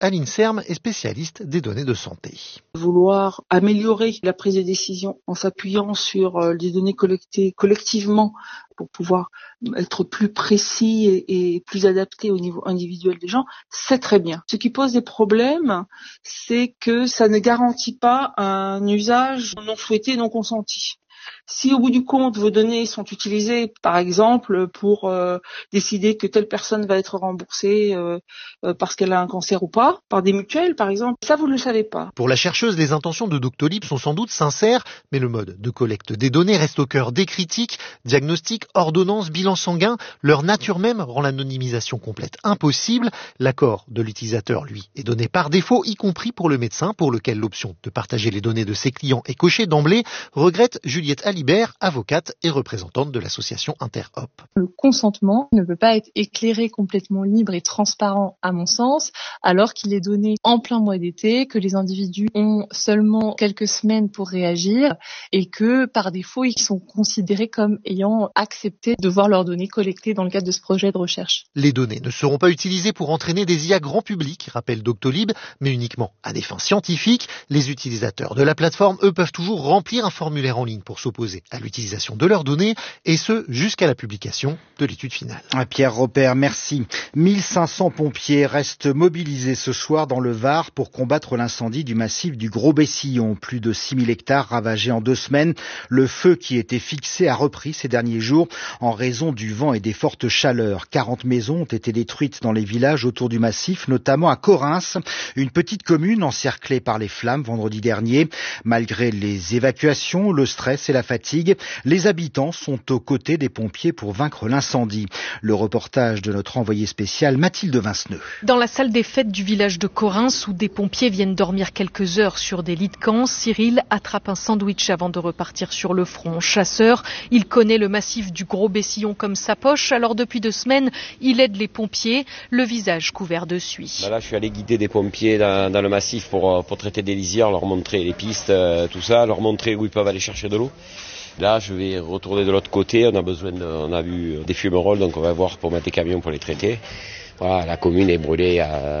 à l'INSERM et spécialiste des données de santé. Vouloir améliorer la prise de décision en s'appuyant sur les données collectées collectivement pour pouvoir être plus précis et plus adapté au niveau individuel des gens, c'est très bien. Ce qui pose des problèmes, c'est que ça ne garantit pas un usage non souhaité, non consenti. Si au bout du compte, vos données sont utilisées, par exemple, pour décider que telle personne va être remboursée parce qu'elle a un cancer ou pas, par des mutuelles, par exemple, ça, vous ne le savez pas. Pour la chercheuse, les intentions de Doctolib sont sans doute sincères, mais le mode de collecte des données reste au cœur des critiques. Diagnostic, ordonnance, bilan sanguin, leur nature même rend l'anonymisation complète impossible. L'accord de l'utilisateur, lui, est donné par défaut, y compris pour le médecin, pour lequel l'option de partager les données de ses clients est cochée d'emblée, regrette Juliette Alibert, avocate et représentante de l'association Interhop. Le consentement ne peut pas être éclairé complètement libre et transparent à mon sens, alors qu'il est donné en plein mois d'été, que les individus ont seulement quelques semaines pour réagir et que par défaut ils sont considérés comme ayant accepté de voir leurs données collectées dans le cadre de ce projet de recherche. Les données ne seront pas utilisées pour entraîner des IA grand public, rappelle Doctolib, mais uniquement à des fins scientifiques. Les utilisateurs de la plateforme, eux, peuvent toujours remplir un formulaire en ligne pour s'opposer à l'utilisation de leurs données, et ce, jusqu'à la publication de l'étude finale. Pierre Robert, merci. 1500 pompiers restent mobilisés ce soir dans le Var pour combattre l'incendie du massif du Gros-Bessillon. Plus de 6000 hectares ravagés en 2 semaines. Le feu qui était fixé a repris ces derniers jours en raison du vent et des fortes chaleurs. 40 maisons ont été détruites dans les villages autour du massif, notamment à Correns, une petite commune encerclée par les flammes vendredi dernier. Malgré les évacuations, le stress et la fatigue, les habitants sont aux côtés des pompiers pour vaincre l'incendie. Le reportage de notre envoyé spécial Mathilde Vinceneux. Dans la salle des fêtes du village de Correns, où des pompiers viennent dormir quelques heures sur des lits de camp, Cyril attrape un sandwich avant de repartir sur le front. Chasseur, il connaît le massif du Gros-Bessillon comme sa poche, alors depuis 2 semaines, il aide les pompiers, le visage couvert de suie. Là, je suis allé guider des pompiers dans le massif pour traiter des lisières, leur montrer les pistes, tout ça, leur montrer où ils peuvent aller chercher de l'eau. Là, je vais retourner de l'autre côté. On a vu des fumerolles, donc on va voir pour mettre des camions pour les traiter. Voilà, la commune est brûlée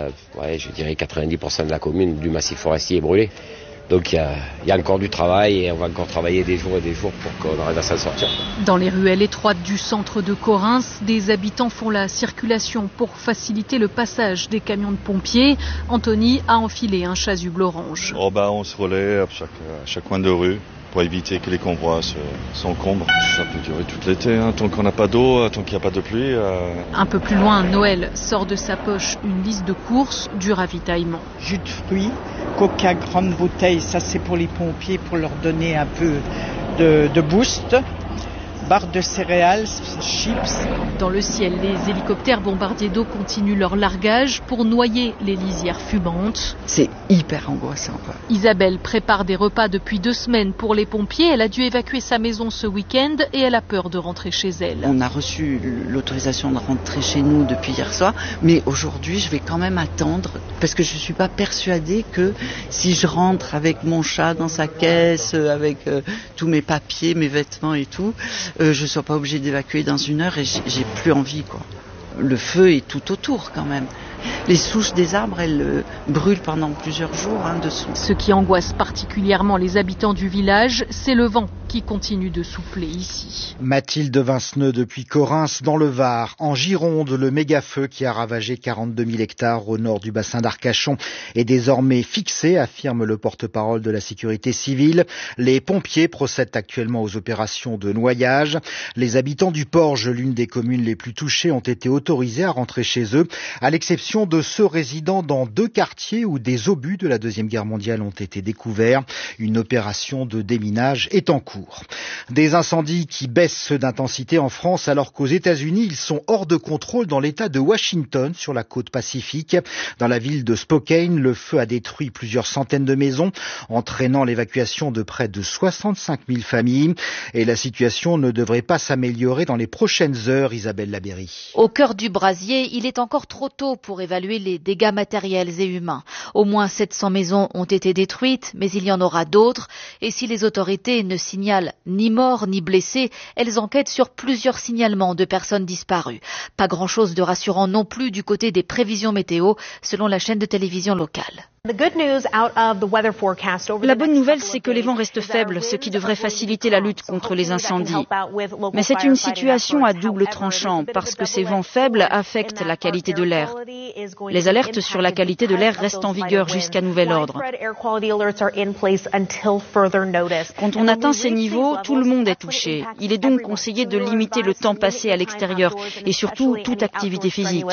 je dirais 90% de la commune du massif forestier est brûlée. Donc il y a encore du travail et on va encore travailler des jours et des jours pour qu'on arrive à s'en sortir. Dans les ruelles étroites du centre de Correns, des habitants font la circulation pour faciliter le passage des camions de pompiers. Anthony a enfilé un chasuble orange. On se relaie à chaque coin de rue pour éviter que les convois s'encombrent. Ça peut durer tout l'été, tant qu'on n'a pas d'eau, tant qu'il n'y a pas de pluie. Un peu plus loin, Noël sort de sa poche une liste de courses du ravitaillement. Jus de fruits, coca, grande bouteille, ça c'est pour les pompiers pour leur donner un peu de boost. Barres de céréales, chips. Dans le ciel, les hélicoptères bombardiers d'eau continuent leur largage pour noyer les lisières fumantes. C'est hyper angoissant, quoi. Isabelle prépare des repas depuis 2 semaines pour les pompiers. Elle a dû évacuer sa maison ce week-end et elle a peur de rentrer chez elle. On a reçu l'autorisation de rentrer chez nous depuis hier soir, mais aujourd'hui je vais quand même attendre parce que je ne suis pas persuadée que si je rentre avec mon chat dans sa caisse, avec tous mes papiers, mes vêtements et tout, je ne sois pas obligée d'évacuer dans 1 heure et j'ai plus envie, quoi. Le feu est tout autour quand même. Les souches des arbres, elles brûlent pendant plusieurs jours dessous. Ce qui angoisse particulièrement les habitants du village, c'est le vent qui continue de souffler ici. Mathilde Vinceneux depuis Correns dans le Var. En Gironde, le méga-feu qui a ravagé 42 000 hectares au nord du bassin d'Arcachon est désormais fixé, affirme le porte-parole de la sécurité civile. Les pompiers procèdent actuellement aux opérations de noyage. Les habitants du Porge, l'une des communes les plus touchées, ont été autorisés à rentrer chez eux, à l'exception de ceux résidant dans 2 quartiers où des obus de la Deuxième Guerre mondiale ont été découverts. Une opération de déminage est en cours. Des incendies qui baissent d'intensité en France alors qu'aux États-Unis, ils sont hors de contrôle dans l'État de Washington sur la côte Pacifique. Dans la ville de Spokane, le feu a détruit plusieurs centaines de maisons, entraînant l'évacuation de près de 65 000 familles. Et la situation ne devrait pas s'améliorer dans les prochaines heures, Isabelle Labéry. Au cœur du brasier, il est encore trop tôt pour évaluer les dégâts matériels et humains. Au moins 700 maisons ont été détruites, mais il y en aura d'autres. Et si les autorités ne signalent signalent ni mort ni blessés. Elles enquêtent sur plusieurs signalements de personnes disparues. Pas grand-chose de rassurant non plus du côté des prévisions météo, selon la chaîne de télévision locale. La bonne nouvelle, c'est que les vents restent faibles, ce qui devrait faciliter la lutte contre les incendies. Mais c'est une situation à double tranchant, parce que ces vents faibles affectent la qualité de l'air. Les alertes sur la qualité de l'air restent en vigueur jusqu'à nouvel ordre. Quand on atteint ces niveaux, tout le monde est touché. Il est donc conseillé de limiter le temps passé à l'extérieur et surtout toute activité physique.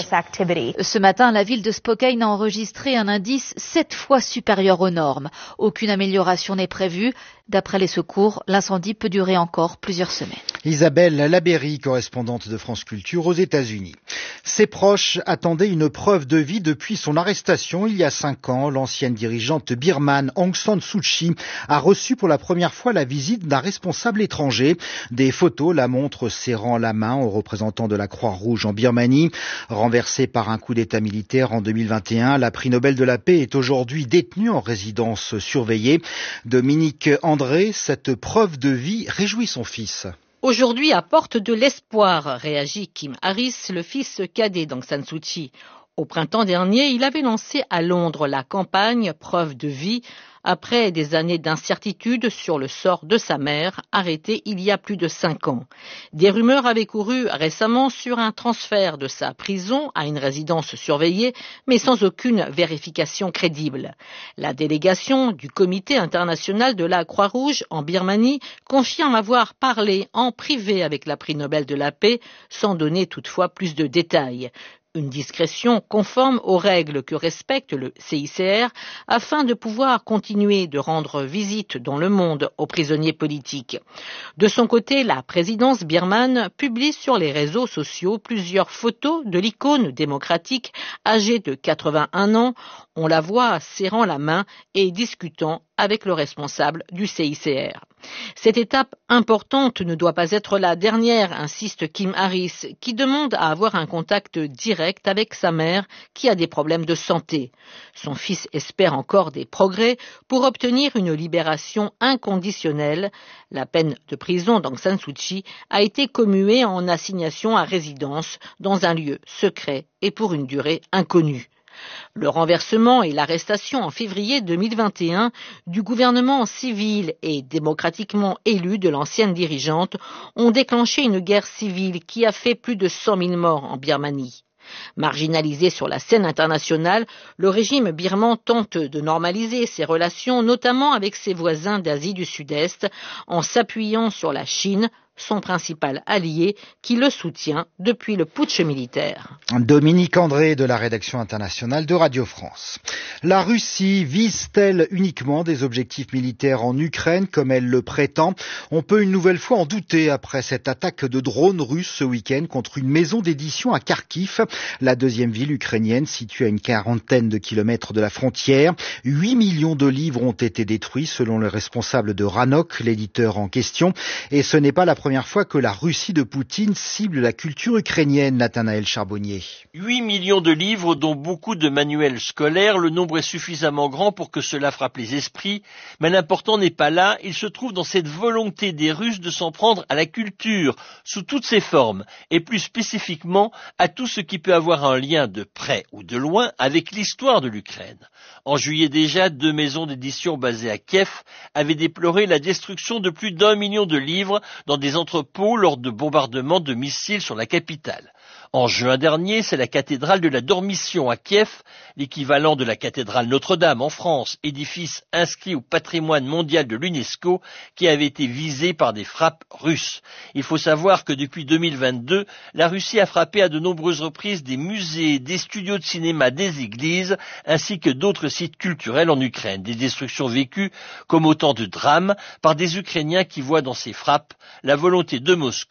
Ce matin, la ville de Spokane a enregistré un indice 7 fois supérieur aux normes. Aucune amélioration n'est prévue. D'après les secours, l'incendie peut durer encore plusieurs semaines. Isabelle Labéry, correspondante de France Culture aux États-Unis. Ses proches attendaient une preuve de vie depuis son arrestation il y a 5 ans. L'ancienne dirigeante birmane Aung San Suu Kyi a reçu pour la première fois la visite d'un responsable étranger. Des photos la montrent serrant la main aux représentants de la Croix-Rouge en Birmanie. Renversée par un coup d'État militaire en 2021, la prix Nobel de la paix est aujourd'hui détenue en résidence surveillée. Dominique André, cette preuve de vie réjouit son fils. Aujourd'hui apporte de l'espoir, réagit Kim Harris, le fils cadet d'Aung San Suu Kyi. Au printemps dernier, il avait lancé à Londres la campagne Preuve de vie après des années d'incertitude sur le sort de sa mère, arrêtée il y a plus de 5 ans. Des rumeurs avaient couru récemment sur un transfert de sa prison à une résidence surveillée, mais sans aucune vérification crédible. La délégation du Comité international de la Croix-Rouge en Birmanie confirme avoir parlé en privé avec la prix Nobel de la paix, sans donner toutefois plus de détails. Une discrétion conforme aux règles que respecte le CICR afin de pouvoir continuer de rendre visite dans le monde aux prisonniers politiques. De son côté, la présidence birmane publie sur les réseaux sociaux plusieurs photos de l'icône démocratique âgée de 81 ans. On la voit serrant la main et discutant avec le responsable du CICR. Cette étape importante ne doit pas être la dernière, insiste Kim Harris, qui demande à avoir un contact direct avec sa mère qui a des problèmes de santé. Son fils espère encore des progrès pour obtenir une libération inconditionnelle. La peine de prison d'Aung San Suu Kyi a été commuée en assignation à résidence dans un lieu secret et pour une durée inconnue. Le renversement et l'arrestation en février 2021 du gouvernement civil et démocratiquement élu de l'ancienne dirigeante ont déclenché une guerre civile qui a fait plus de 100 000 morts en Birmanie. Marginalisé sur la scène internationale, le régime birman tente de normaliser ses relations, notamment avec ses voisins d'Asie du Sud-Est, en s'appuyant sur la Chine, son principal allié, qui le soutient depuis le putsch militaire. Dominique André de la rédaction internationale de Radio France. La Russie vise-t-elle uniquement des objectifs militaires en Ukraine comme elle le prétend? On peut une nouvelle fois en douter après cette attaque de drones russes ce week-end contre une maison d'édition à Kharkiv, la deuxième ville ukrainienne située à une 40aine de kilomètres de la frontière. 8 millions de livres ont été détruits selon le responsable de Ranok, l'éditeur en question. Et ce n'est pas la première fois que la Russie de Poutine cible la culture ukrainienne, Nathanaël Charbonnier. 8 millions de livres, dont beaucoup de manuels scolaires. Le nombre est suffisamment grand pour que cela frappe les esprits. Mais l'important n'est pas là. Il se trouve dans cette volonté des Russes de s'en prendre à la culture, sous toutes ses formes, et plus spécifiquement à tout ce qui peut avoir un lien de près ou de loin avec l'histoire de l'Ukraine. En juillet déjà, 2 maisons d'édition basées à Kiev avaient déploré la destruction de plus d'1 million de livres dans des entrepôts lors de bombardements de missiles sur la capitale. En juin dernier, c'est la cathédrale de la Dormition à Kiev, l'équivalent de la cathédrale Notre-Dame en France, édifice inscrit au patrimoine mondial de l'UNESCO, qui avait été visé par des frappes russes. Il faut savoir que depuis 2022, la Russie a frappé à de nombreuses reprises des musées, des studios de cinéma, des églises, ainsi que d'autres sites culturels en Ukraine. Des destructions vécues comme autant de drames par des Ukrainiens qui voient dans ces frappes la volonté de Moscou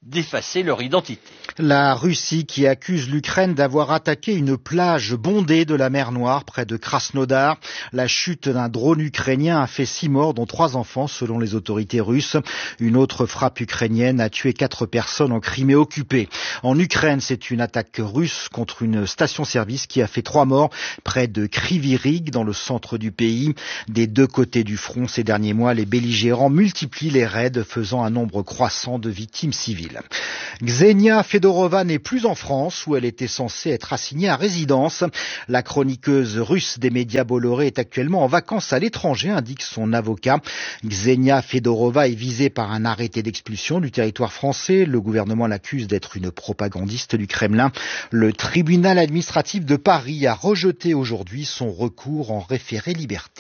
d'effacer leur identité. La Russie qui accuse l'Ukraine d'avoir attaqué une plage bondée de la mer Noire près de Krasnodar. La chute d'un drone ukrainien a fait 6 morts, dont 3 enfants selon les autorités russes. Une autre frappe ukrainienne a tué 4 personnes en Crimée occupée. En Ukraine, c'est une attaque russe contre une station-service qui a fait 3 morts près de Kryvyi Rih dans le centre du pays. Des 2 côtés du front ces derniers mois, les belligérants multiplient les raids, faisant un nombre croissant de victimes civiles. Ksenia Fedorova n'est plus en France où elle était censée être assignée à résidence. La chroniqueuse russe des médias Bolloré est actuellement en vacances à l'étranger, indique son avocat. Ksenia Fedorova est visée par un arrêté d'expulsion du territoire français. Le gouvernement l'accuse d'être une propagandiste du Kremlin. Le tribunal administratif de Paris a rejeté aujourd'hui son recours en référé liberté.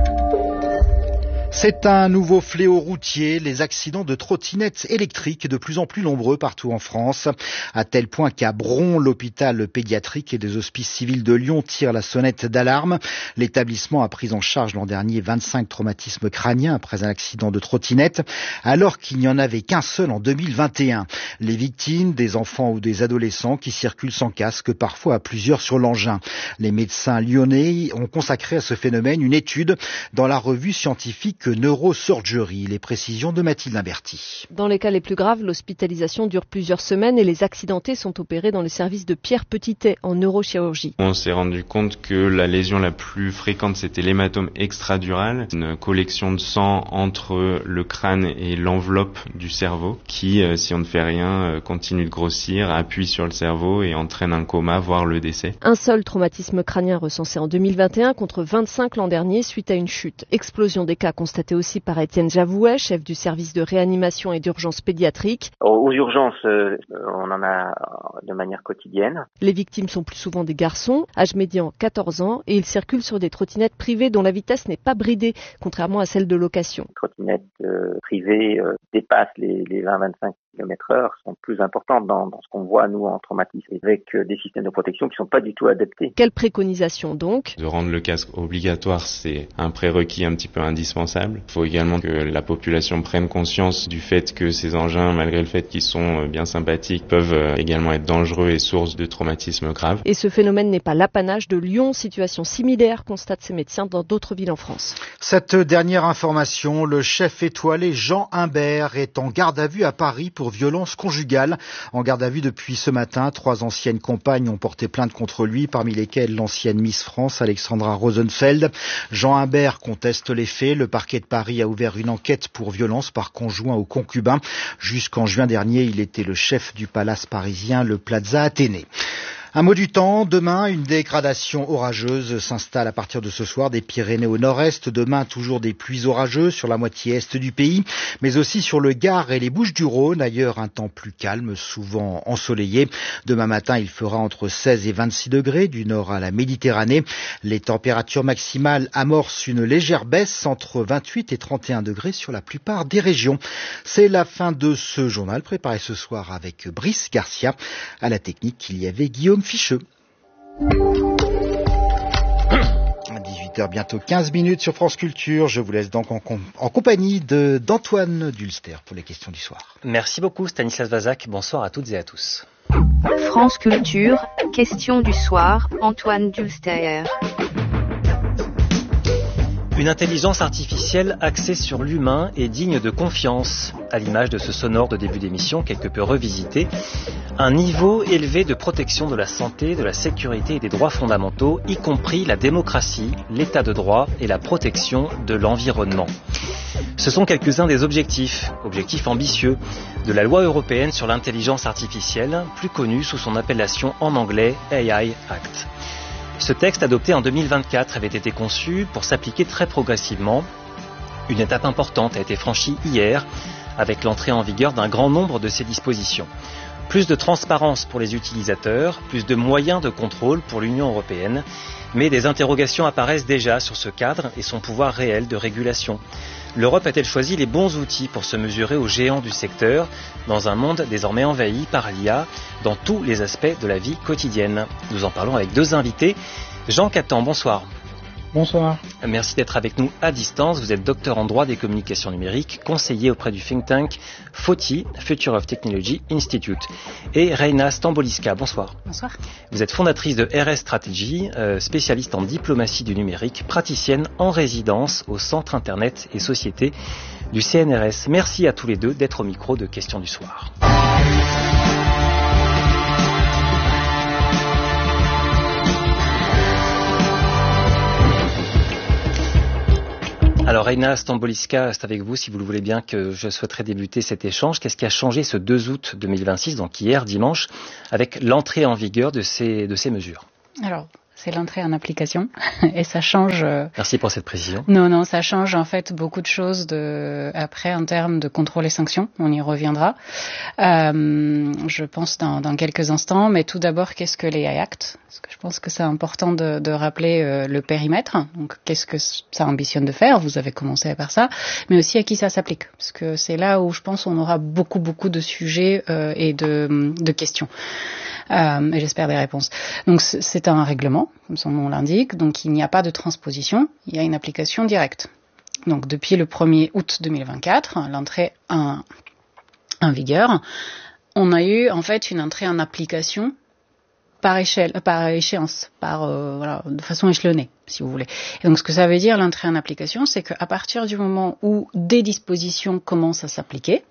C'est un nouveau fléau routier, les accidents de trottinettes électriques de plus en plus nombreux partout en France, à tel point qu'à Bron, l'hôpital pédiatrique et des hospices civils de Lyon tirent la sonnette d'alarme. L'établissement a pris en charge l'an dernier 25 traumatismes crâniens après un accident de trottinette, alors qu'il n'y en avait qu'un seul en 2021. Les victimes, des enfants ou des adolescents qui circulent sans casque, parfois à plusieurs sur l'engin. Les médecins lyonnais ont consacré à ce phénomène une étude dans la revue scientifique Neurosurgery. Les précisions de Mathilde Imberti. Dans les cas les plus graves, l'hospitalisation dure plusieurs semaines et les accidentés sont opérés dans le service de Pierre Petitet en neurochirurgie. On s'est rendu compte que la lésion la plus fréquente, c'était l'hématome extradural, une collection de sang entre le crâne et l'enveloppe du cerveau qui, si on ne fait rien, continue de grossir, appuie sur le cerveau et entraîne un coma, voire le décès. Un seul traumatisme crânien recensé en 2021 contre 25 l'an dernier suite à une chute. Explosion des cas constaté aussi par Étienne Javouet, chef du service de réanimation et d'urgence pédiatrique. Aux urgences, on en a de manière quotidienne. Les victimes sont plus souvent des garçons, âge médian 14 ans, et ils circulent sur des trottinettes privées dont la vitesse n'est pas bridée, contrairement à celle de location. Les trottinettes privées dépassent les 20-25 km/h, sont plus importantes dans ce qu'on voit, nous, en traumatisme, avec des systèmes de protection qui ne sont pas du tout adaptés. Quelle préconisation donc ? De rendre le casque obligatoire, c'est un prérequis un petit peu indispensable. Il faut également que la population prenne conscience du fait que ces engins, malgré le fait qu'ils sont bien sympathiques, peuvent également être dangereux et source de traumatismes graves. Et ce phénomène n'est pas l'apanage de Lyon, situation similaire, constatent ces médecins dans d'autres villes en France. Cette dernière information, le chef étoilé Jean Imbert est en garde à vue à Paris pour violence conjugale. En garde à vue depuis ce matin, 3 anciennes compagnes ont porté plainte contre lui, parmi lesquelles l'ancienne Miss France, Alexandra Rosenfeld. Jean Imbert conteste les faits. Le parquet de Paris a ouvert une enquête pour violence par conjoint ou concubin. Jusqu'en juin dernier, il était le chef du palace parisien, le Plaza Athénée. Un mot du temps, demain, une dégradation orageuse s'installe à partir de ce soir des Pyrénées au nord-est. Demain, toujours des pluies orageuses sur la moitié est du pays, mais aussi sur le Gard et les Bouches-du-Rhône. Ailleurs, un temps plus calme, souvent ensoleillé. Demain matin, il fera entre 16 et 26 degrés du nord à la Méditerranée. Les températures maximales amorcent une légère baisse entre 28 et 31 degrés sur la plupart des régions. C'est la fin de ce journal préparé ce soir avec Brice Garcia. À la technique, il y avait Guillaume Ficheux. 18h, bientôt 15 minutes sur France Culture. Je vous laisse donc en compagnie d'Antoine Dulster pour les questions du soir. Merci beaucoup Stanislas Vazak. Bonsoir à toutes et à tous. France Culture, questions du soir, Antoine Dulster. Une intelligence artificielle axée sur l'humain et digne de confiance, à l'image de ce sonore de début d'émission quelque peu revisité. Un niveau élevé de protection de la santé, de la sécurité et des droits fondamentaux, y compris la démocratie, l'état de droit et la protection de l'environnement. Ce sont quelques-uns des objectifs ambitieux, de la loi européenne sur l'intelligence artificielle, plus connue sous son appellation en anglais AI Act. Ce texte, adopté en 2024, avait été conçu pour s'appliquer très progressivement. Une étape importante a été franchie hier, avec l'entrée en vigueur d'un grand nombre de ces dispositions. Plus de transparence pour les utilisateurs, plus de moyens de contrôle pour l'Union européenne, mais des interrogations apparaissent déjà sur ce cadre et son pouvoir réel de régulation. L'Europe a-t-elle choisi les bons outils pour se mesurer aux géants du secteur, dans un monde désormais envahi par l'IA, dans tous les aspects de la vie quotidienne? Nous en parlons avec 2 invités. Jean Catan, bonsoir. Bonsoir. Merci d'être avec nous à distance. Vous êtes docteur en droit des communications numériques, conseiller auprès du think tank FOTI, Future of Technology Institute. Et Reina Stamboliska, bonsoir. Bonsoir. Vous êtes fondatrice de RS Strategy, spécialiste en diplomatie du numérique, praticienne en résidence au Centre Internet et Société du CNRS. Merci à tous les deux d'être au micro de Questions du soir. Alors Reina Stamboliska, c'est avec vous si vous le voulez bien que je souhaiterais débuter cet échange. Qu'est-ce qui a changé ce 2 août 2026, donc hier dimanche, avec l'entrée en vigueur de ces mesures? Alors, c'est l'entrée en application et ça change. Merci pour cette précision. Non, ça change en fait beaucoup de choses après en termes de contrôle et sanctions. On y reviendra. Je pense dans quelques instants, mais tout d'abord, qu'est-ce que les AI Act? Parce que je pense que c'est important de rappeler le périmètre. Donc, qu'est-ce que ça ambitionne de faire? Vous avez commencé par ça, mais aussi à qui ça s'applique, parce que c'est là où je pense on aura beaucoup de sujets et de questions. Et j'espère des réponses. Donc c'est un règlement, comme son nom l'indique, donc il n'y a pas de transposition, il y a une application directe. Donc depuis le 1er août 2024, l'entrée en vigueur, on a eu en fait une entrée en application par échéance, de façon échelonnée, si vous voulez. Et donc ce que ça veut dire l'entrée en application, c'est qu'à partir du moment où des dispositions commencent à s'appliquer,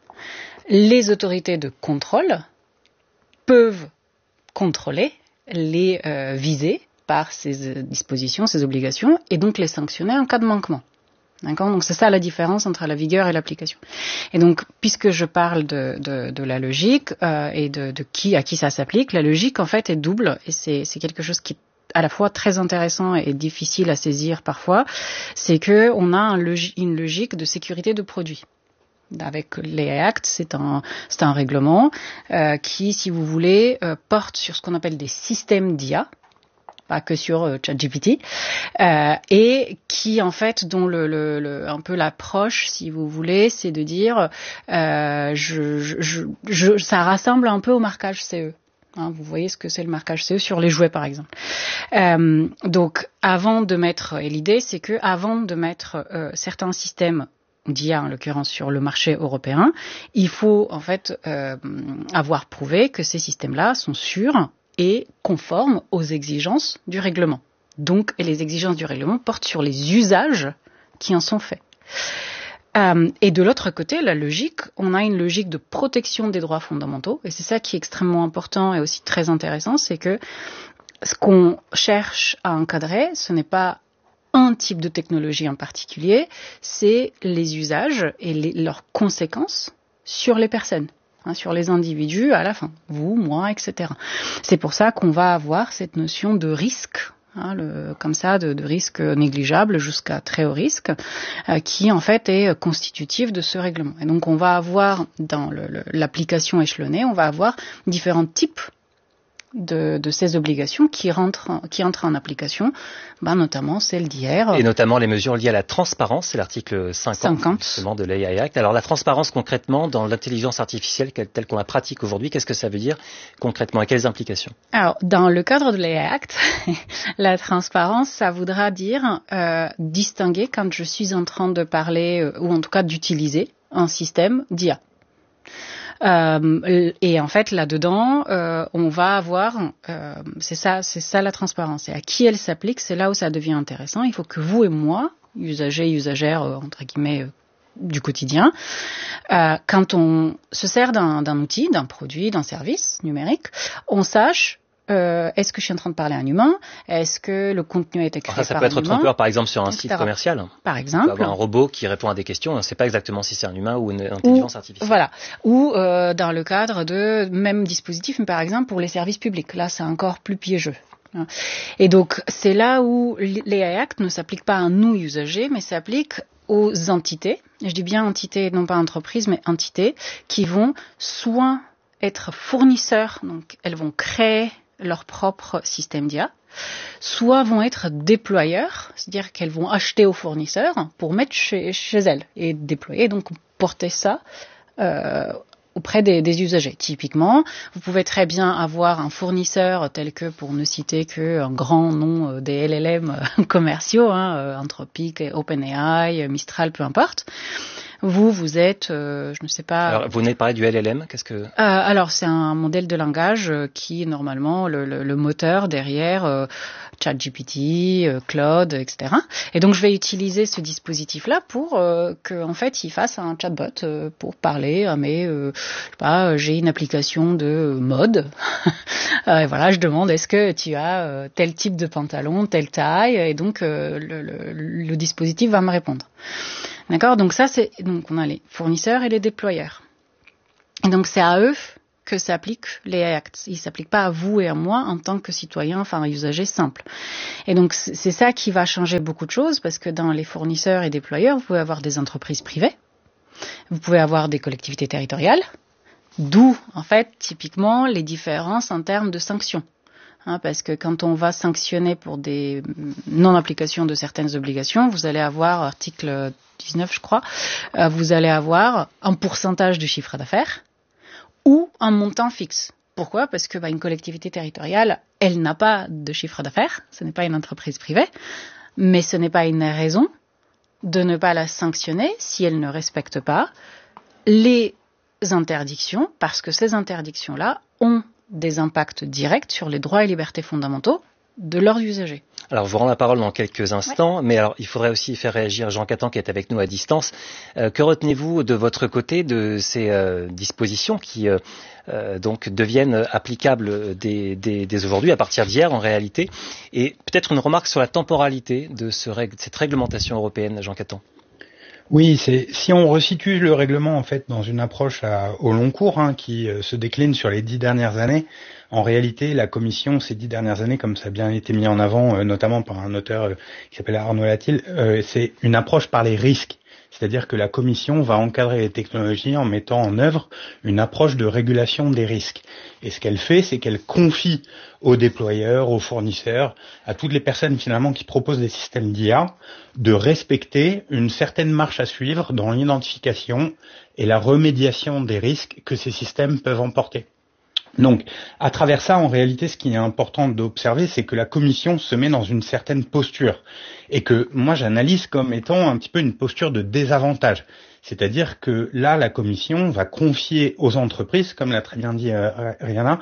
les autorités de contrôle peuvent contrôler les visés par ces dispositions, ces obligations, et donc les sanctionner en cas de manquement. D'accord ? Donc c'est ça la différence entre la vigueur et l'application. Et donc, puisque je parle de la logique et à qui ça s'applique, la logique en fait est double, et c'est quelque chose qui est à la fois très intéressant et difficile à saisir parfois, c'est que on a une logique de sécurité de produit. Avec les Act, c'est un règlement qui, si vous voulez, porte sur ce qu'on appelle des systèmes d'IA, pas que sur ChatGPT, et qui en fait, dont un peu l'approche, si vous voulez, c'est de dire, ça rassemble un peu au marquage CE. Hein, vous voyez ce que c'est le marquage CE sur les jouets, par exemple. Donc, l'idée, c'est que avant de mettre certains systèmes d'IA en l'occurrence sur le marché européen, il faut en fait avoir prouvé que ces systèmes-là sont sûrs et conformes aux exigences du règlement. Donc, et les exigences du règlement portent sur les usages qui en sont faits. Et de l'autre côté, la logique, on a une logique de protection des droits fondamentaux, et c'est ça qui est extrêmement important et aussi très intéressant, c'est que ce qu'on cherche à encadrer, ce n'est pas un type de technologie en particulier, c'est les usages et leurs conséquences sur les personnes, sur les individus à la fin, vous, moi, etc. C'est pour ça qu'on va avoir cette notion de risque, comme ça, de risque négligeable jusqu'à très haut risque, qui en fait est constitutif de ce règlement. Et donc on va avoir dans l'application échelonnée, on va avoir différents types de ces obligations qui entrent en application, notamment celle d'hier. Et notamment les mesures liées à la transparence, c'est l'article 50. Justement de l'AI Act. Alors la transparence concrètement dans l'intelligence artificielle telle qu'on la pratique aujourd'hui, qu'est-ce que ça veut dire concrètement et quelles implications? Alors dans le cadre de l'AI Act, la transparence, ça voudra dire distinguer quand je suis en train de parler ou en tout cas d'utiliser un système d'IA. Et en fait, là-dedans, on va avoir, c'est ça la transparence. Et à qui elle s'applique, c'est là où ça devient intéressant. Il faut que vous et moi, usagers, usagères, entre guillemets, du quotidien, quand on se sert d'un outil, d'un produit, d'un service numérique, on sache est-ce que je suis en train de parler à un humain? Est-ce que le contenu a été créé par un humain? Ça peut être trompeur, par exemple, sur un site commercial. Par exemple. On peut avoir un robot qui répond à des questions, on ne sait pas exactement si c'est un humain ou une intelligence artificielle. Voilà. Ou dans le cadre de même dispositif, mais par exemple pour les services publics. Là, c'est encore plus piégeux. Et donc, c'est là où l'AI Act ne s'applique pas à nous, usagers, mais s'applique aux entités. Je dis bien entités, non pas entreprises, mais entités, qui vont soit être fournisseurs, donc elles vont créer leur propre système d'IA, soit vont être déployeurs, c'est-à-dire qu'elles vont acheter aux fournisseurs pour mettre chez elles et déployer, donc porter ça auprès des usagers. Typiquement, vous pouvez très bien avoir un fournisseur tel que, pour ne citer qu'un grand nom des LLM commerciaux, Anthropic, OpenAI, Mistral, peu importe. Vous êtes, je ne sais pas. Alors, vous venez de parler du LLM, qu'est-ce que... Alors, c'est un modèle de langage qui est normalement le moteur derrière ChatGPT, Claude, etc. Et donc, je vais utiliser ce dispositif-là pour qu'en fait, il fasse un chatbot pour parler à mes, je sais pas, j'ai une application de mode. Et voilà, je demande est-ce que tu as tel type de pantalon, telle taille, et donc le dispositif va me répondre. D'accord, donc donc on a les fournisseurs et les déployeurs. Et donc c'est à eux que s'appliquent les AI Acts. Ils s'appliquent pas à vous et à moi en tant que citoyen, enfin usager simple. Et donc c'est ça qui va changer beaucoup de choses, parce que dans les fournisseurs et déployeurs, vous pouvez avoir des entreprises privées, vous pouvez avoir des collectivités territoriales, d'où en fait typiquement les différences en termes de sanctions. Parce que quand on va sanctionner pour des non-applications de certaines obligations, vous allez avoir, article 19 je crois, vous allez avoir un pourcentage du chiffre d'affaires ou un montant fixe. Pourquoi ? Parce que une collectivité territoriale, elle n'a pas de chiffre d'affaires, ce n'est pas une entreprise privée, mais ce n'est pas une raison de ne pas la sanctionner si elle ne respecte pas les interdictions, parce que ces interdictions-là ont des impacts directs sur les droits et libertés fondamentaux de leurs usagers. Alors, je vous rends la parole dans quelques instants, mais alors il faudrait aussi faire réagir Jean Catan qui est avec nous à distance. Que retenez-vous de votre côté de ces dispositions qui donc deviennent applicables dès aujourd'hui, à partir d'hier en réalité, et peut-être une remarque sur la temporalité de cette réglementation européenne, Jean Catan. Oui, si on resitue le règlement en fait dans une approche au long cours qui se décline sur les 10 dernières années, en réalité la Commission ces 10 dernières années, comme ça a bien été mis en avant notamment par un auteur qui s'appelle Arnaud Latil, c'est une approche par les risques. C'est-à-dire que la Commission va encadrer les technologies en mettant en œuvre une approche de régulation des risques. Et ce qu'elle fait, c'est qu'elle confie aux déployeurs, aux fournisseurs, à toutes les personnes finalement qui proposent des systèmes d'IA, de respecter une certaine marche à suivre dans l'identification et la remédiation des risques que ces systèmes peuvent emporter. Donc, à travers ça, en réalité, ce qui est important d'observer, c'est que la Commission se met dans une certaine posture et que moi, j'analyse comme étant un petit peu une posture de désavantage. C'est-à-dire que là, la Commission va confier aux entreprises, comme l'a très bien dit Rihanna,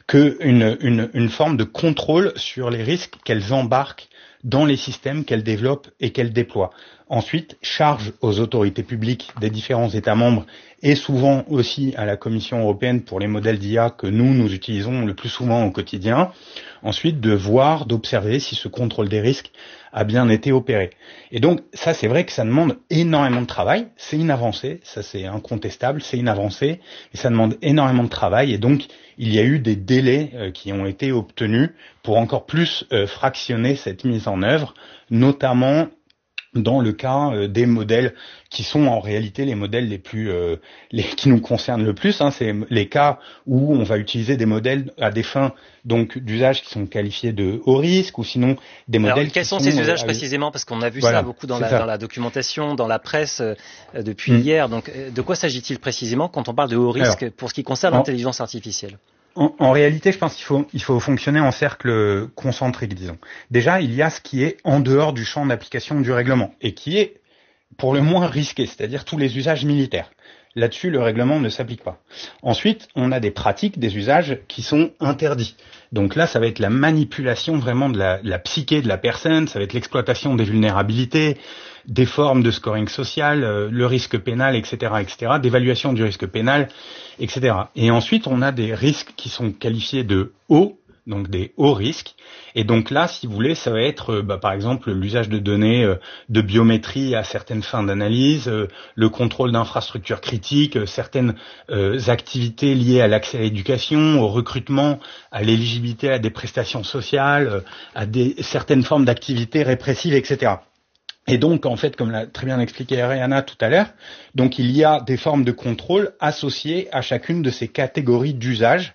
une forme de contrôle sur les risques qu'elles embarquent dans les systèmes qu'elles développent et qu'elles déploient. Ensuite, charge aux autorités publiques des différents États membres et souvent aussi à la Commission européenne pour les modèles d'IA que nous utilisons le plus souvent au quotidien, ensuite de voir, d'observer si ce contrôle des risques a bien été opéré. Et donc ça, c'est vrai que ça demande énormément de travail, c'est une avancée, ça c'est incontestable, c'est une avancée, et ça demande énormément de travail, et donc il y a eu des délais qui ont été obtenus pour encore plus fractionner cette mise en œuvre, notamment dans le cas des modèles qui sont en réalité les modèles qui nous concernent le plus, c'est les cas où on va utiliser des modèles à des fins donc d'usage qui sont qualifiés de haut risque, ou sinon des modèles. Alors, quels sont ces usages précisément, parce qu'on a vu ça beaucoup dans la documentation, dans la presse depuis hier. Donc, de quoi s'agit-il précisément quand on parle de haut risque pour ce qui concerne l'intelligence artificielle? En réalité, je pense qu'il faut fonctionner en cercle concentrique, disons. Déjà, il y a ce qui est en dehors du champ d'application du règlement et qui est pour le moins risqué, c'est-à-dire tous les usages militaires. Là-dessus, le règlement ne s'applique pas. Ensuite, on a des pratiques, des usages qui sont interdits. Donc là, ça va être la manipulation vraiment de la psyché de la personne, ça va être l'exploitation des vulnérabilités, des formes de scoring social, le risque pénal, etc., d'évaluation du risque pénal, etc. Et ensuite, on a des risques qui sont qualifiés de hauts, donc des hauts risques. Et donc là, si vous voulez, ça va être par exemple l'usage de données de biométrie à certaines fins d'analyse, le contrôle d'infrastructures critiques, certaines activités liées à l'accès à l'éducation, au recrutement, à l'éligibilité à des prestations sociales, à certaines formes d'activités répressives, etc. Et donc, en fait, comme l'a très bien expliqué Ariana tout à l'heure, donc il y a des formes de contrôle associées à chacune de ces catégories d'usage.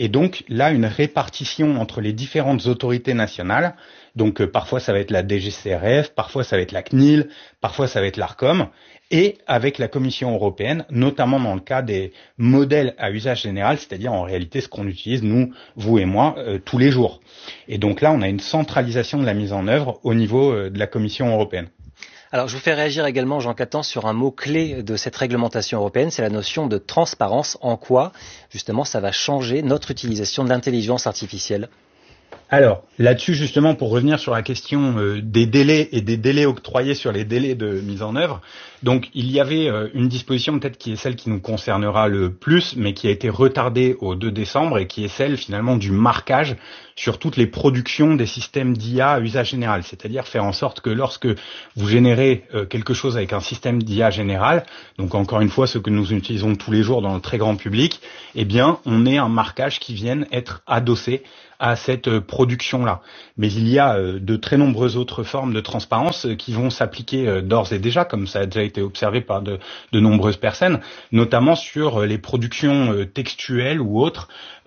et donc là une répartition entre les différentes autorités nationales. Donc parfois ça va être la DGCCRF, parfois ça va être la CNIL, parfois ça va être l'ARCOM, et avec la Commission européenne, notamment dans le cas des modèles à usage général, c'est-à-dire en réalité ce qu'on utilise nous, vous et moi, tous les jours. Et donc là on a une centralisation de la mise en œuvre au niveau de la Commission européenne. Alors, je vous fais réagir également, Jean Catan, sur un mot-clé de cette réglementation européenne, c'est la notion de transparence. En quoi, justement, ça va changer notre utilisation de l'intelligence artificielle ? Alors, là-dessus, justement, pour revenir sur la question des délais et des délais octroyés sur les délais de mise en œuvre, donc il y avait une disposition peut-être qui est celle qui nous concernera le plus, mais qui a été retardée au 2 décembre et qui est celle finalement du marquage sur toutes les productions des systèmes d'IA à usage général, c'est-à-dire faire en sorte que lorsque vous générez quelque chose avec un système d'IA général, donc encore une fois ce que nous utilisons tous les jours dans le très grand public, eh bien on ait un marquage qui vienne être adossé à cette production-là. Mais il y a de très nombreuses autres formes de transparence qui vont s'appliquer d'ores et déjà, comme ça a déjà été observé par de nombreuses personnes, notamment sur les productions textuelles ou autres,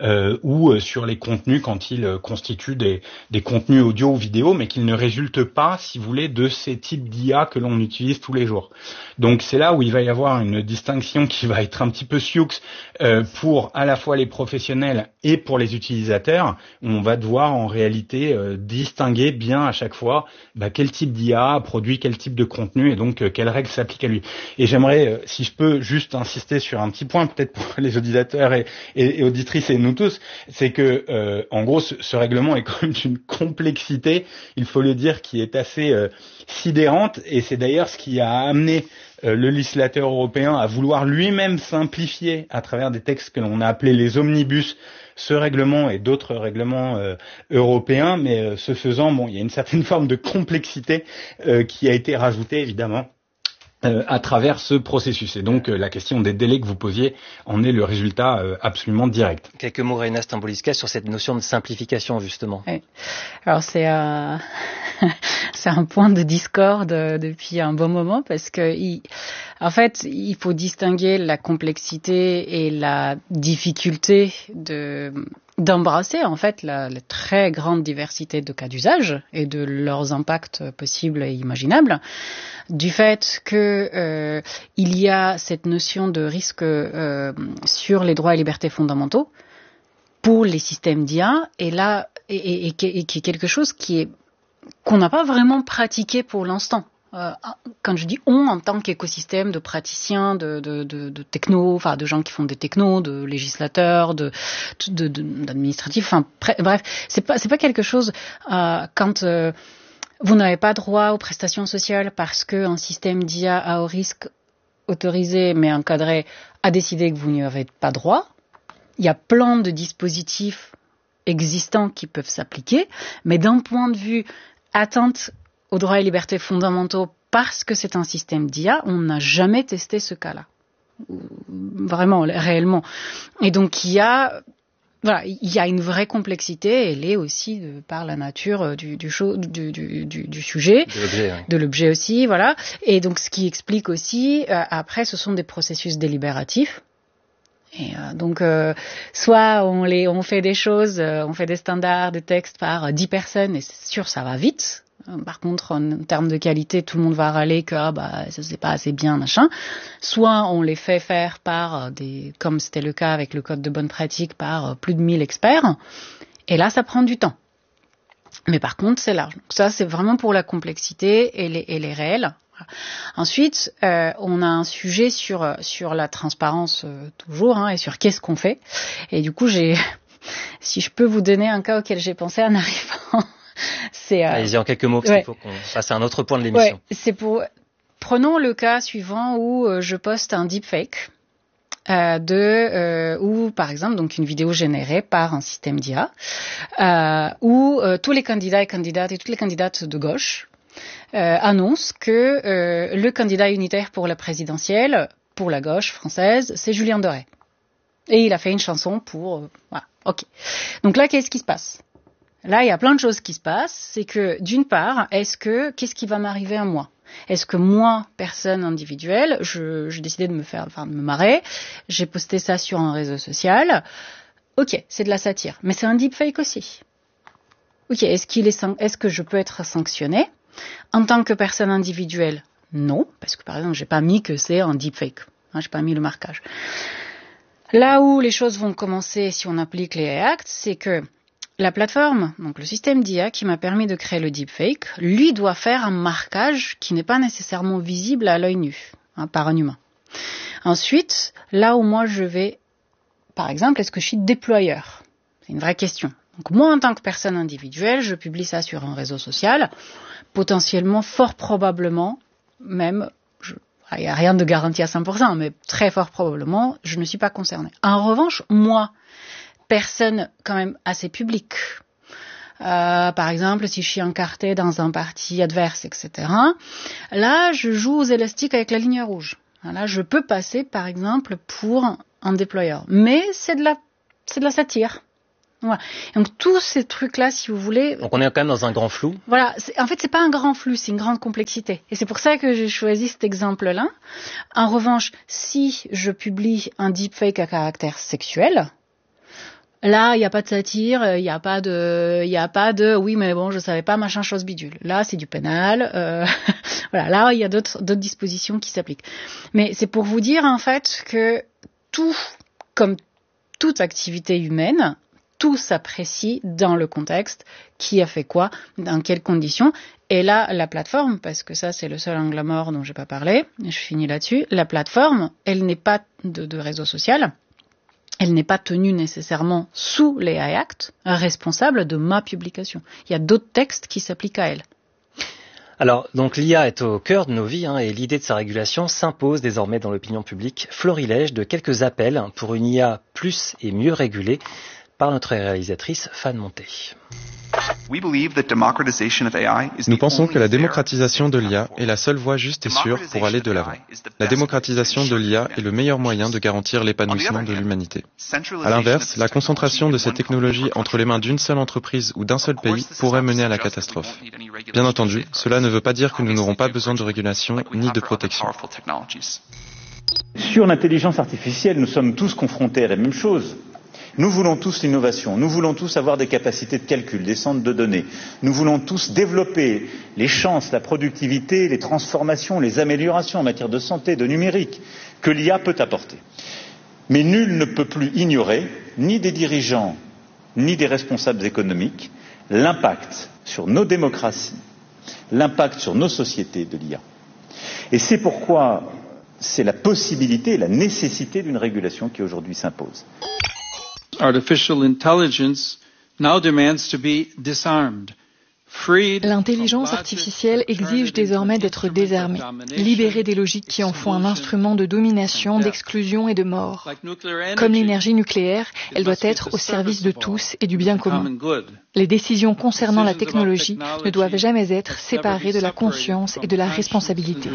ou sur les contenus quand ils constituent des contenus audio ou vidéo, mais qu'ils ne résultent pas, si vous voulez, de ces types d'IA que l'on utilise tous les jours. Donc c'est là où il va y avoir une distinction qui va être un petit peu sioux pour à la fois les professionnels et pour les utilisateurs. On va devoir en réalité distinguer bien à chaque fois quel type d'IA produit quel type de contenu et donc quelles règles s'appliquent à lui. Et j'aimerais, si je peux, juste insister sur un petit point, peut-être pour les auditeurs et auditrices et nous tous, c'est que en gros ce règlement est quand même d'une complexité, il faut le dire, qui est assez sidérante, et c'est d'ailleurs ce qui a amené le législateur européen à vouloir lui-même simplifier à travers des textes que l'on a appelés les omnibus ce règlement et d'autres règlements européens, mais ce faisant, bon, il y a une certaine forme de complexité qui a été rajoutée évidemment à travers ce processus. Et donc la question des délais que vous posiez en est le résultat absolument direct. Quelques mots, Reina Stamboulska, sur cette notion de simplification justement. Oui. Alors c'est c'est un point de discorde depuis un bon moment parce que en fait il faut distinguer la complexité et la difficulté d'embrasser en fait la très grande diversité de cas d'usage et de leurs impacts possibles et imaginables, du fait que il y a cette notion de risque sur les droits et libertés fondamentaux pour les systèmes d'IA, et là et qui est quelque chose qu'on n'a pas vraiment pratiqué pour l'instant. Quand je dis on, en tant qu'écosystème de praticiens, de techno, enfin de gens qui font des technos, de législateurs, d'administratifs, enfin bref, c'est pas quelque chose quand vous n'avez pas droit aux prestations sociales parce que un système d'IA à haut risque autorisé mais encadré a décidé que vous n'y avez pas droit. Il y a plein de dispositifs existants qui peuvent s'appliquer, mais d'un point de vue atteinte aux droits et libertés fondamentaux parce que c'est un système d'IA, on n'a jamais testé ce cas-là. Vraiment, réellement. Et donc, il y a une vraie complexité, elle est aussi par la nature du sujet, de l'objet aussi, voilà. Et donc, ce qui explique aussi, après, ce sont des processus délibératifs. Et donc, soit on fait des choses, on fait des standards de texte par 10 personnes, et c'est sûr, ça va vite. Par contre, en termes de qualité, tout le monde va râler que ça c'est pas assez bien, machin. Soit on les fait faire par comme c'était le cas avec le code de bonne pratique, par plus de 1000 experts. Et là, ça prend du temps. Mais par contre, c'est large. Donc ça, c'est vraiment pour la complexité et les réels. Ensuite, on a un sujet sur la transparence toujours, et sur qu'est-ce qu'on fait. Et du coup, si je peux vous donner un cas auquel j'ai pensé en arrivant. Allez-y en quelques mots, parce qu'il faut qu'on passe à un autre point de l'émission. Ouais, prenons le cas suivant où je poste un deepfake ou par exemple donc une vidéo générée par un système d'IA où tous les candidats et candidates et toutes les candidates de gauche annoncent que le candidat unitaire pour la présidentielle pour la gauche française, c'est Julien Doré. Et il a fait une chanson pour voilà. OK. Donc là, qu'est-ce qui se passe ? Là, il y a plein de choses qui se passent. C'est que, d'une part, qu'est-ce qui va m'arriver à moi ? Est-ce que moi, personne individuelle, j'ai décidé de me marrer, j'ai posté ça sur un réseau social. Ok, c'est de la satire, mais c'est un deepfake aussi. Ok, est-ce que je peux être sanctionné en tant que personne individuelle? Non, parce que par exemple, j'ai pas mis que c'est un deepfake. J'ai pas mis le marquage. Là où les choses vont commencer si on applique les AI Act, c'est que la plateforme, donc le système d'IA qui m'a permis de créer le deepfake, lui doit faire un marquage qui n'est pas nécessairement visible à l'œil nu, par un humain. Ensuite, là où moi je vais, par exemple, est-ce que je suis déployeur? C'est une vraie question. Donc moi, en tant que personne individuelle, je publie ça sur un réseau social, potentiellement, fort probablement, même, il n'y a rien de garanti à 100%, mais très fort probablement, je ne suis pas concernée. En revanche, moi, personne quand même assez publique, par exemple, si je suis encartée dans un parti adverse, etc., là, je joue aux élastiques avec la ligne rouge. Là, je peux passer, par exemple, pour un déployeur. Mais c'est de la satire. Voilà. Donc tous ces trucs-là, si vous voulez. Donc on est quand même dans un grand flou. Voilà. En fait, c'est pas un grand flou, c'est une grande complexité. Et c'est pour ça que j'ai choisi cet exemple-là. En revanche, si je publie un deepfake à caractère sexuel, là, il n'y a pas de satire, il n'y a pas de, oui, mais bon, je savais pas, machin, chose bidule. Là, c'est du pénal. Voilà. Là, il y a d'autres dispositions qui s'appliquent. Mais c'est pour vous dire, en fait, que tout, comme toute activité humaine, tout s'apprécie dans le contexte, qui a fait quoi, dans quelles conditions. Et là, la plateforme, parce que ça, c'est le seul angle mort dont j'ai pas parlé, je finis là-dessus, la plateforme, elle n'est pas de réseau social, elle n'est pas tenue nécessairement sous les AI Act, responsable de ma publication. Il y a d'autres textes qui s'appliquent à elle. Alors, donc l'IA est au cœur de nos vies et l'idée de sa régulation s'impose désormais dans l'opinion publique. Florilège de quelques appels pour une IA plus et mieux régulée par notre réalisatrice Fan Monté. Nous pensons que la démocratisation de l'IA est la seule voie juste et sûre pour aller de l'avant. La démocratisation de l'IA est le meilleur moyen de garantir l'épanouissement de l'humanité. À l'inverse, la concentration de ces technologies entre les mains d'une seule entreprise ou d'un seul pays pourrait mener à la catastrophe. Bien entendu, cela ne veut pas dire que nous n'aurons pas besoin de régulation ni de protection. Sur l'intelligence artificielle, nous sommes tous confrontés à la même chose. Nous voulons tous l'innovation, nous voulons tous avoir des capacités de calcul, des centres de données, nous voulons tous développer les chances, la productivité, les transformations, les améliorations en matière de santé, de numérique, que l'IA peut apporter. Mais nul ne peut plus ignorer, ni des dirigeants, ni des responsables économiques, l'impact sur nos démocraties, l'impact sur nos sociétés de l'IA. Et c'est pourquoi c'est la possibilité, la nécessité d'une régulation qui aujourd'hui s'impose. Artificial intelligence now demands to be disarmed. L'intelligence artificielle exige désormais d'être désarmée, libérée des logiques qui en font un instrument de domination, d'exclusion et de mort. Comme l'énergie nucléaire, elle doit être au service de tous et du bien commun. Les décisions concernant la technologie ne doivent jamais être séparées de la conscience et de la responsabilité.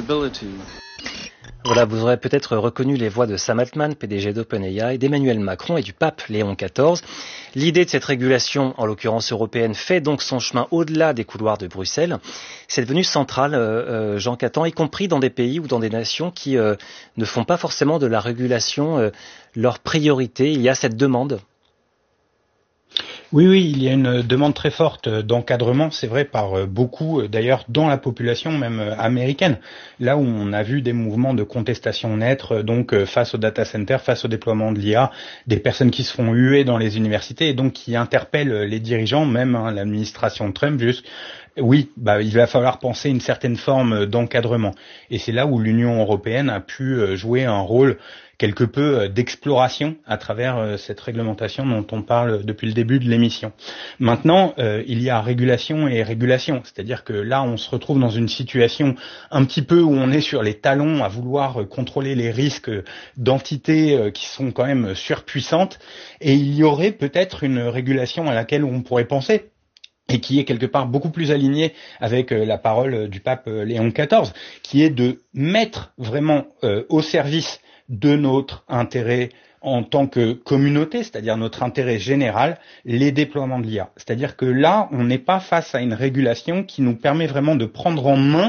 Voilà, vous aurez peut-être reconnu les voix de Sam Altman, PDG d'OpenAI, d'Emmanuel Macron et du pape Léon XIV. L'idée de cette régulation, en l'occurrence européenne, fait donc son chemin au-delà des couloirs de Bruxelles. C'est devenu central, Jean Catan, y compris dans des pays ou dans des nations qui ne font pas forcément de la régulation leur priorité. Il y a cette demande. Oui, il y a une demande très forte d'encadrement, c'est vrai, par beaucoup, d'ailleurs, dans la population même américaine. Là où on a vu des mouvements de contestation naître, donc face aux data centers, face au déploiement de l'IA, des personnes qui se font huer dans les universités et donc qui interpellent les dirigeants, même l'administration Trump, juste. Oui, il va falloir penser une certaine forme d'encadrement. Et c'est là où l'Union européenne a pu jouer un rôle quelque peu d'exploration à travers cette réglementation dont on parle depuis le début de l'émission. Maintenant, il y a régulation et régulation, c'est-à-dire que là, on se retrouve dans une situation un petit peu où on est sur les talons à vouloir contrôler les risques d'entités qui sont quand même surpuissantes, et il y aurait peut-être une régulation à laquelle on pourrait penser, et qui est quelque part beaucoup plus aligné avec la parole du pape Léon XIV, qui est de mettre vraiment au service de notre intérêt en tant que communauté, c'est-à-dire notre intérêt général, les déploiements de l'IA. C'est-à-dire que là, on n'est pas face à une régulation qui nous permet vraiment de prendre en main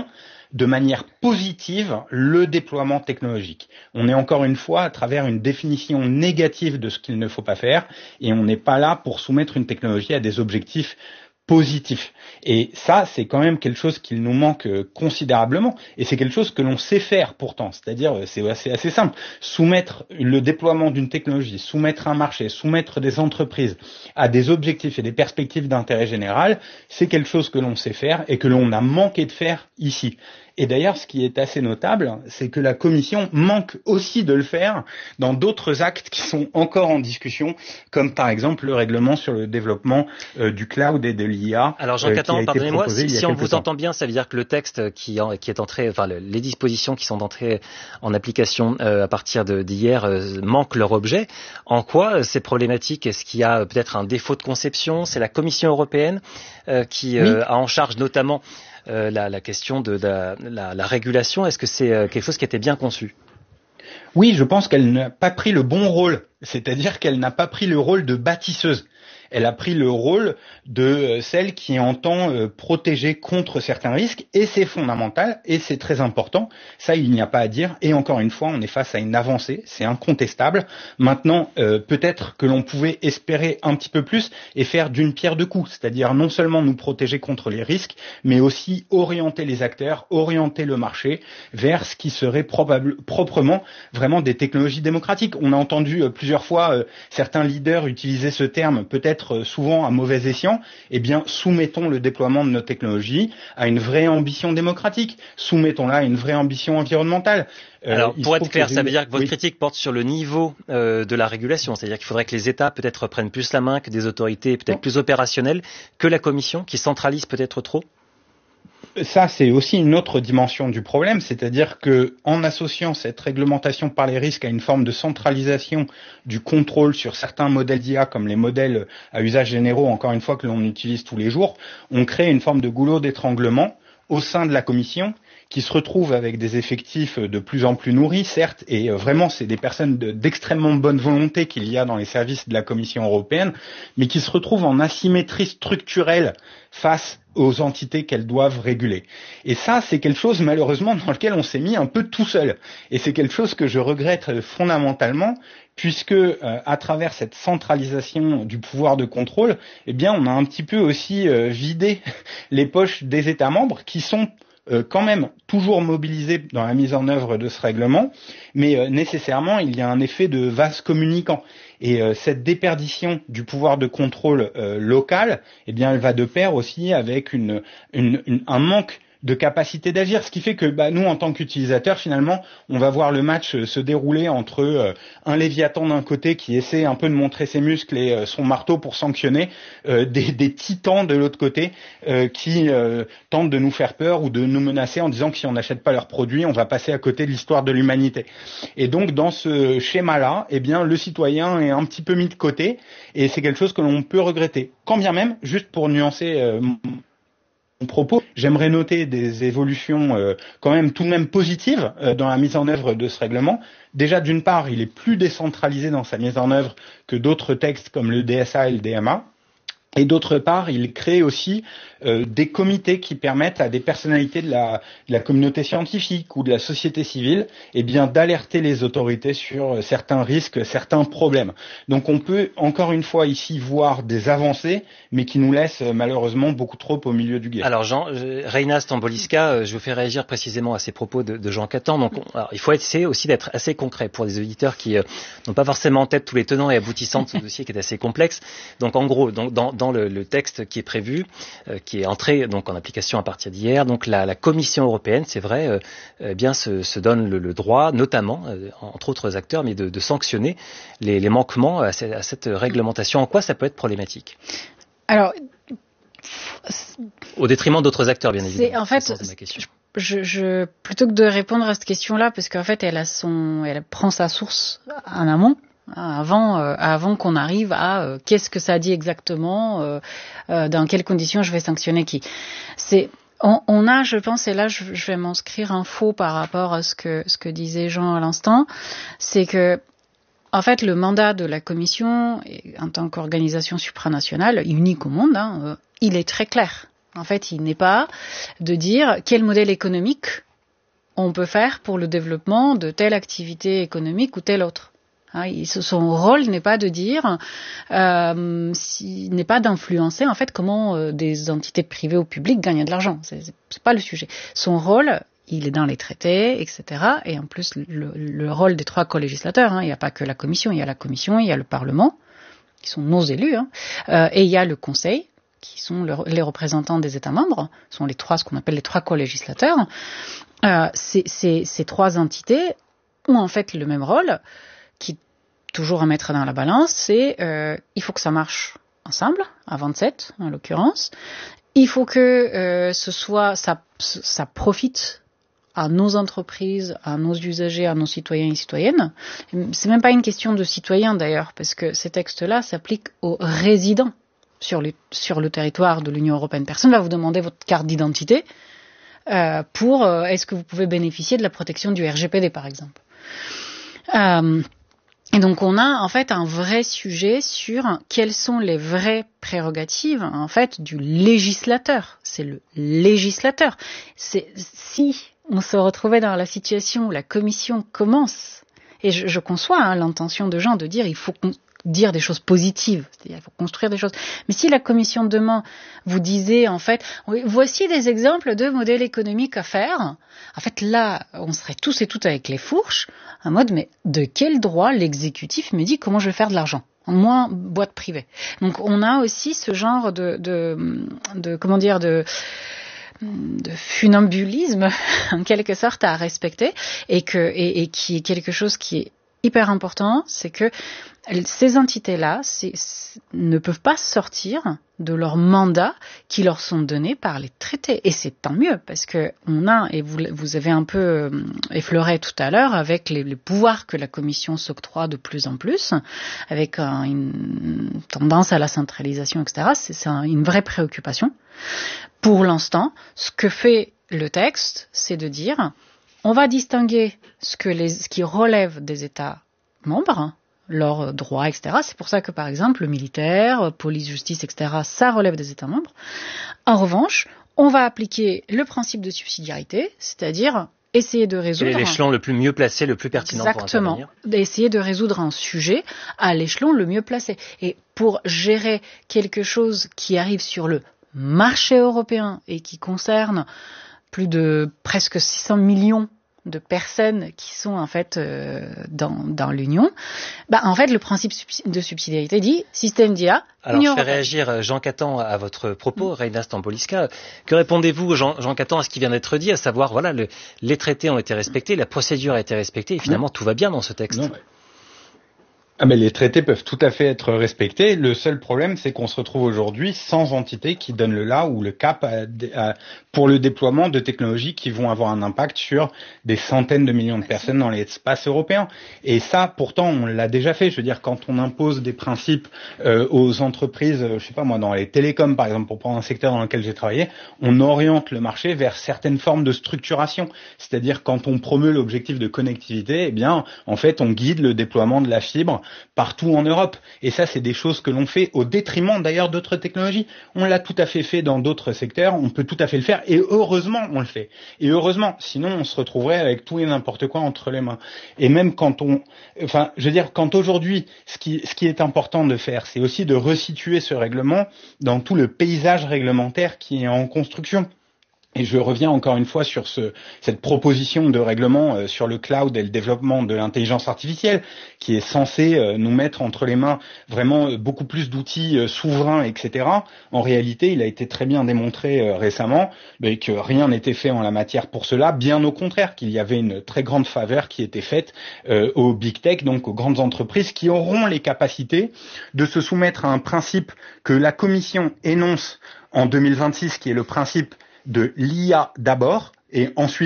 de manière positive le déploiement technologique. On est encore une fois à travers une définition négative de ce qu'il ne faut pas faire et on n'est pas là pour soumettre une technologie à des objectifs positif. Et ça, c'est quand même quelque chose qui nous manque considérablement. Et c'est quelque chose que l'on sait faire pourtant. C'est-à-dire, c'est assez simple. Soumettre le déploiement d'une technologie, soumettre un marché, soumettre des entreprises à des objectifs et des perspectives d'intérêt général, c'est quelque chose que l'on sait faire et que l'on a manqué de faire ici. Et d'ailleurs, ce qui est assez notable, c'est que la Commission manque aussi de le faire dans d'autres actes qui sont encore en discussion, comme par exemple le règlement sur le développement du cloud et de l'IA. Alors Jean Catan, pardonnez-moi, si on vous entend bien, ça veut dire que le texte qui est entré, enfin les dispositions qui sont entrées en application à partir d'hier manquent leur objet. En quoi c'est problématique? Est-ce qu'il y a peut-être un défaut de conception? C'est la Commission européenne qui a en charge notamment la question de la régulation. Est-ce que c'est quelque chose qui était bien conçu? Oui, je pense qu'elle n'a pas pris le bon rôle, c'est-à-dire qu'elle n'a pas pris le rôle de bâtisseuse. Elle a pris le rôle de celle qui entend protéger contre certains risques, et c'est fondamental, et c'est très important. Ça, il n'y a pas à dire. Et encore une fois, on est face à une avancée, c'est incontestable. Maintenant, peut-être que l'on pouvait espérer un petit peu plus et faire d'une pierre deux coups, c'est-à-dire non seulement nous protéger contre les risques, mais aussi orienter les acteurs, orienter le marché vers ce qui serait proprement vraiment des technologies démocratiques. On a entendu plusieurs fois certains leaders utiliser ce terme, peut-être souvent à mauvais escient. Eh bien, soumettons le déploiement de nos technologies à une vraie ambition démocratique. Soumettons-la à une vraie ambition environnementale. Alors, pour être clair, ça veut dire que votre critique porte sur le niveau de la régulation. C'est-à-dire qu'il faudrait que les États peut-être prennent plus la main, que des autorités peut-être plus opérationnelles, que la Commission, qui centralise peut-être trop? Ça, c'est aussi une autre dimension du problème, c'est-à-dire que en associant cette réglementation par les risques à une forme de centralisation du contrôle sur certains modèles d'IA, comme les modèles à usage généraux, encore une fois, que l'on utilise tous les jours, on crée une forme de goulot d'étranglement au sein de la Commission, qui se retrouvent avec des effectifs de plus en plus nourris, certes, et vraiment c'est des personnes d'extrêmement bonne volonté qu'il y a dans les services de la Commission européenne, mais qui se retrouvent en asymétrie structurelle face aux entités qu'elles doivent réguler. Et ça, c'est quelque chose malheureusement dans lequel on s'est mis un peu tout seul. Et c'est quelque chose que je regrette fondamentalement, puisque à travers cette centralisation du pouvoir de contrôle, eh bien, on a un petit peu aussi vidé les poches des États membres qui sont quand même toujours mobilisés dans la mise en œuvre de ce règlement, mais nécessairement il y a un effet de vase communicant. Et cette déperdition du pouvoir de contrôle local, eh bien, elle va de pair aussi avec un manque de capacité d'agir, ce qui fait que nous, en tant qu'utilisateurs, finalement, on va voir le match se dérouler entre un Léviathan d'un côté qui essaie un peu de montrer ses muscles et son marteau pour sanctionner, des titans de l'autre côté qui tentent de nous faire peur ou de nous menacer en disant que si on n'achète pas leurs produits, on va passer à côté de l'histoire de l'humanité. Et donc, dans ce schéma-là, eh bien, le citoyen est un petit peu mis de côté et c'est quelque chose que l'on peut regretter. Quand bien même, juste pour nuancer mon propos, j'aimerais noter des évolutions quand même tout de même positives dans la mise en œuvre de ce règlement. Déjà, d'une part, il est plus décentralisé dans sa mise en œuvre que d'autres textes comme le DSA et le DMA. Et d'autre part, il crée aussi des comités qui permettent à des personnalités de la communauté scientifique ou de la société civile, eh bien, d'alerter les autorités sur certains risques, certains problèmes. Donc, on peut encore une fois ici voir des avancées, mais qui nous laissent malheureusement beaucoup trop au milieu du gué. Alors, Reina Stamboliska, je vous fais réagir précisément à ces propos de Jean Catan. Donc, il faut essayer aussi d'être assez concret pour des auditeurs qui n'ont pas forcément en tête tous les tenants et aboutissants de ce dossier qui est assez complexe. Donc, en gros, dans le texte qui est prévu, qui est entré donc en application à partir d'hier, donc la Commission européenne, c'est vrai, bien se donne le droit, notamment entre autres acteurs, mais de sanctionner les manquements à cette réglementation. En quoi ça peut être problématique? Alors, au détriment d'autres acteurs, bien évidemment. En fait, plutôt que de répondre à cette question-là, parce qu'en fait, elle prend sa source en amont. Avant qu'on arrive à qu'est-ce que ça dit exactement, dans quelles conditions je vais sanctionner qui. On a, je pense, et là je vais m'inscrire un faux par rapport à ce que disait Jean à l'instant, c'est que en fait le mandat de la Commission en tant qu'organisation supranationale, unique au monde, il est très clair. En fait, il n'est pas de dire quel modèle économique on peut faire pour le développement de telle activité économique ou telle autre. Son rôle n'est pas de dire, n'est pas d'influencer en fait comment des entités privées ou publiques gagnent de l'argent. C'est pas le sujet. Son rôle, il est dans les traités, etc. Et en plus, le rôle des 3 co-législateurs, il n'y a pas que la Commission, il y a la Commission, il y a le Parlement, qui sont nos élus, et il y a le Conseil, qui sont les représentants des États membres, sont ce qu'on appelle les 3 co-législateurs. Ces 3 entités ont en fait le même rôle, qui toujours à mettre dans la balance, c'est il faut que ça marche ensemble, à 27 en l'occurrence. Il faut que ça profite à nos entreprises, à nos usagers, à nos citoyens et citoyennes. C'est même pas une question de citoyens d'ailleurs, parce que ces textes-là s'appliquent aux résidents sur le territoire de l'Union européenne. Personne ne va vous demander votre carte d'identité pour est-ce que vous pouvez bénéficier de la protection du RGPD par exemple. Et donc on a en fait un vrai sujet sur quelles sont les vraies prérogatives en fait du législateur. C'est le législateur. Si on se retrouvait dans la situation où la Commission commence, et je conçois l'intention de gens de dire il faut dire des choses positives, c'est-à-dire il faut construire des choses. Mais si la Commission demain vous disait en fait, voici des exemples de modèles économiques à faire, en fait là, on serait tous et toutes avec les fourches, en mode mais de quel droit l'exécutif me dit comment je vais faire de l'argent ? Moins boîte privée. Donc on a aussi ce genre de funambulisme en quelque sorte à respecter et qui est quelque chose qui est hyper important, c'est que ces entités-là ne peuvent pas sortir de leur mandat qui leur sont donnés par les traités. Et c'est tant mieux, parce que on a, et vous avez un peu effleuré tout à l'heure, avec les pouvoirs que la Commission s'octroie de plus en plus, avec une tendance à la centralisation, etc., c'est une vraie préoccupation. Pour l'instant, ce que fait le texte, c'est de dire on va distinguer ce qui relève des États membres, leurs droits, etc. C'est pour ça que, par exemple, le militaire, police, justice, etc., ça relève des États membres. En revanche, on va appliquer le principe de subsidiarité, c'est-à-dire essayer de résoudre... Quel est l'échelon le plus mieux placé, le plus pertinent pour intervenir ? Exactement, d'essayer de résoudre un sujet à l'échelon le mieux placé. Et pour gérer quelque chose qui arrive sur le marché européen et qui concerne plus de presque 600 millions de personnes qui sont en fait dans l'Union, en fait le principe de subsidiarité dit système d'IA. Alors je fais réagir Jean Catan à votre propos, Reina Stampoliska. Que répondez-vous Jean Catan à ce qui vient d'être dit, à savoir voilà les traités ont été respectés, la procédure a été respectée et finalement tout va bien dans ce texte. Non, mais les traités peuvent tout à fait être respectés. Le seul problème, c'est qu'on se retrouve aujourd'hui sans entité qui donne le là ou le cap pour le déploiement de technologies qui vont avoir un impact sur des centaines de millions de personnes dans l'espace européen. Et ça, pourtant, on l'a déjà fait. Je veux dire, quand on impose des principes aux entreprises, je sais pas moi, dans les télécoms, par exemple, pour prendre un secteur dans lequel j'ai travaillé, on oriente le marché vers certaines formes de structuration. C'est-à-dire, quand on promeut l'objectif de connectivité, eh bien, en fait, on guide le déploiement de la fibre partout en Europe. Et ça, c'est des choses que l'on fait au détriment d'ailleurs d'autres technologies. On l'a tout à fait dans d'autres secteurs, on peut tout à fait le faire, et heureusement on le fait. Et heureusement, sinon on se retrouverait avec tout et n'importe quoi entre les mains. Et même quand quand aujourd'hui, ce qui est important de faire, c'est aussi de resituer ce règlement dans tout le paysage réglementaire qui est en construction. Et je reviens encore une fois sur cette proposition de règlement sur le cloud et le développement de l'intelligence artificielle qui est censé nous mettre entre les mains vraiment beaucoup plus d'outils souverains, etc. En réalité, il a été très bien démontré récemment que rien n'était fait en la matière pour cela, bien au contraire, qu'il y avait une très grande faveur qui était faite aux big tech, donc aux grandes entreprises qui auront les capacités de se soumettre à un principe que la Commission énonce en 2026, qui est le principe de l'IA d'abord, et ensuite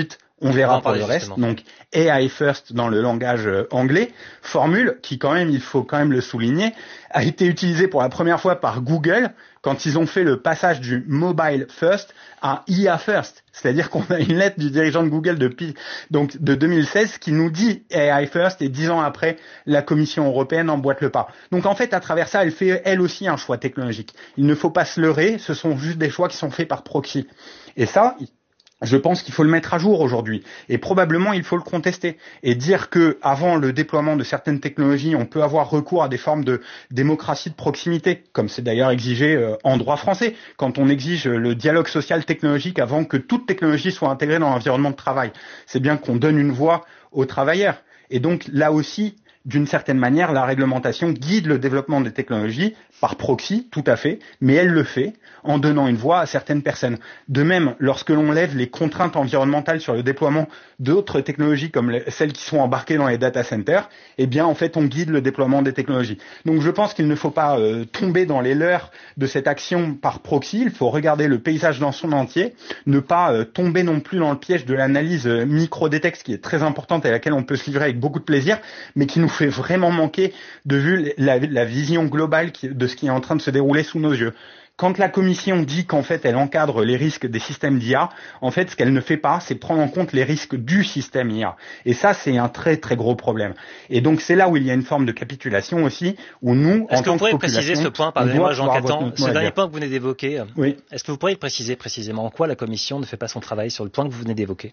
On verra pour le reste. Donc AI first dans le langage anglais, formule qui quand même, il faut quand même le souligner, a été utilisée pour la première fois par Google quand ils ont fait le passage du mobile first à IA first. C'est-à-dire qu'on a une lettre du dirigeant de Google de 2016 qui nous dit AI first et 10 ans après, la Commission européenne emboîte le pas. Donc en fait, à travers ça, elle fait elle aussi un choix technologique. Il ne faut pas se leurrer, ce sont juste des choix qui sont faits par proxy. Et ça, je pense qu'il faut le mettre à jour aujourd'hui et probablement il faut le contester et dire que avant le déploiement de certaines technologies, on peut avoir recours à des formes de démocratie de proximité, comme c'est d'ailleurs exigé en droit français, quand on exige le dialogue social technologique avant que toute technologie soit intégrée dans l'environnement de travail. C'est bien qu'on donne une voix aux travailleurs. Et donc là aussi, d'une certaine manière, la réglementation guide le développement des technologies par proxy, tout à fait, mais elle le fait en donnant une voix à certaines personnes. De même, lorsque l'on lève les contraintes environnementales sur le déploiement d'autres technologies comme celles qui sont embarquées dans les data centers, eh bien, en fait, on guide le déploiement des technologies. Donc, je pense qu'il ne faut pas tomber dans les leurres de cette action par proxy. Il faut regarder le paysage dans son entier, ne pas tomber non plus dans le piège de l'analyse micro des textes qui est très importante et à laquelle on peut se livrer avec beaucoup de plaisir, mais qui nous fait vraiment manquer de vue la vision globale de ce qui est en train de se dérouler sous nos yeux. Quand la Commission dit qu'en fait elle encadre les risques des systèmes d'IA, en fait ce qu'elle ne fait pas, c'est prendre en compte les risques du système IA. Et ça, c'est un très très gros problème. Et donc c'est là où il y a une forme de capitulation aussi, où nous, en tant que population, est-ce que vous pourriez préciser ce point, pardonnez-moi Jean Catan, ce dernier point que vous venez d'évoquer, oui. Est-ce que vous pourriez préciser précisément en quoi la Commission ne fait pas son travail sur le point que vous venez d'évoquer ?